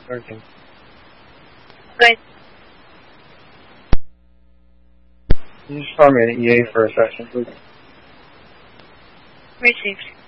Working. Good. Can you just call me an EA for a section, please? Received.